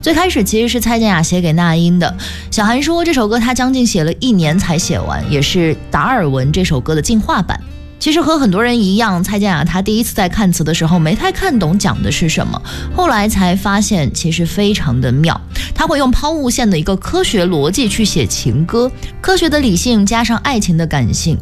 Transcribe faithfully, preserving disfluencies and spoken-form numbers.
最开始其实是蔡健雅写给那英的。小韩说这首歌他将近写了一年才写完，也是达尔文这首歌的进化版。其实和很多人一样，蔡健雅她第一次在看词的时候没太看懂讲的是什么，后来才发现其实非常的妙。她会用抛物线的一个科学逻辑去写情歌，科学的理性加上爱情的感性，